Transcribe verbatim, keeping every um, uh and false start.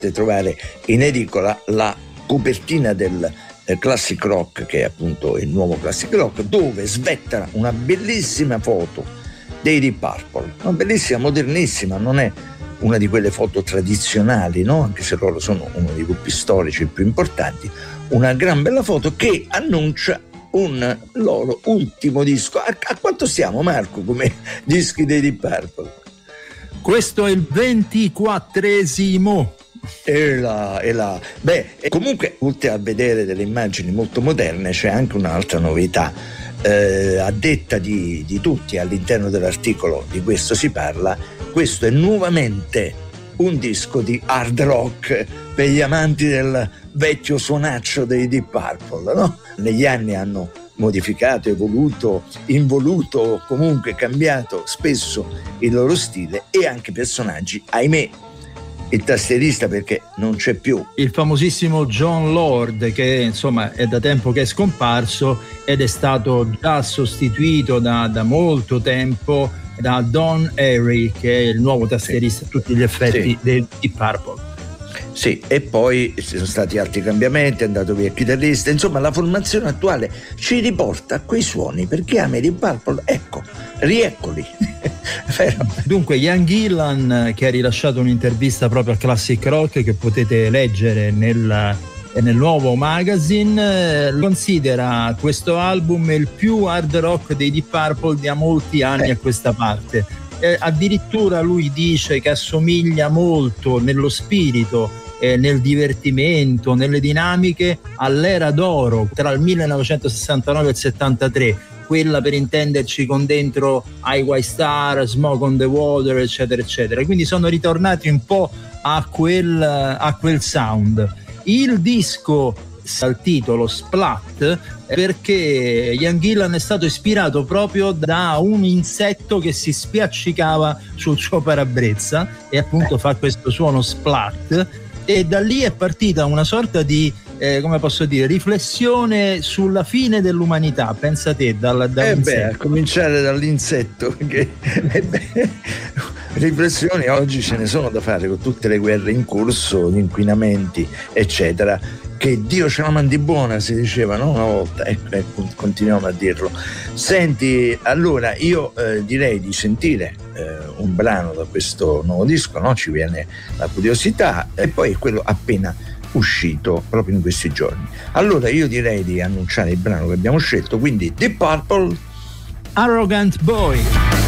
trovare in edicola la copertina del eh, Classic Rock, che è appunto il nuovo Classic Rock, dove svetta una bellissima foto dei Deep Purple, una bellissima, modernissima, non è una di quelle foto tradizionali, no? Anche se loro sono uno dei gruppi storici più importanti, una gran bella foto che annuncia un loro ultimo disco. A, a quanto siamo, Marco, come dischi dei Deep Purple? Questo è il ventiquattresimo. E la, e la. Beh, comunque, oltre a vedere delle immagini molto moderne, c'è anche un'altra novità. Eh, a detta di, di tutti, all'interno dell'articolo di questo si parla, questo è nuovamente un disco di hard rock per gli amanti del vecchio suonaccio dei Deep Purple, no? Negli anni hanno modificato, evoluto, involuto, comunque cambiato spesso il loro stile e anche personaggi, ahimè. Il tastierista, perché non c'è più, il famosissimo Jon Lord, che insomma è da tempo che è scomparso ed è stato già sostituito da, da molto tempo da Don Airey, che è il nuovo tastierista a tutti gli effetti sì. dei Deep Purple. Sì, e poi ci sono stati altri cambiamenti, è andato via il chitarrista, insomma la formazione attuale ci riporta a quei suoni, perché ama i Deep Purple, ecco, rieccoli. Dunque Ian Gillan, che ha rilasciato un'intervista proprio al Classic Rock che potete leggere nel, nel nuovo magazine, considera questo album il più hard rock dei Deep Purple da molti anni eh. a questa parte. Eh, addirittura lui dice che assomiglia molto nello spirito, eh, nel divertimento, nelle dinamiche all'era d'oro tra il millenovecentosessantanove e il settantatré, quella per intenderci con dentro I White Star, Smoke on the Water, eccetera eccetera. Quindi sono ritornati un po' a quel, a quel sound. Il disco al titolo Splat perché Ian Gillan è stato ispirato proprio da un insetto che si spiaccicava sul suo parabrezza e appunto fa questo suono splat, e da lì è partita una sorta di eh, come posso dire, riflessione sulla fine dell'umanità. Pensa te, dal, da eh beh, a cominciare dall'insetto che, eh beh, riflessioni oggi ce ne sono da fare con tutte le guerre in corso, gli inquinamenti eccetera, che Dio ce la mandi buona, si diceva, no? Una volta, e eh, eh, continuiamo a dirlo. Senti, allora io eh, direi di sentire eh, un brano da questo nuovo disco, no? Ci viene la curiosità, e poi quello appena uscito proprio in questi giorni. Allora io direi di annunciare il brano che abbiamo scelto, quindi Deep Purple, Arrogant Boy.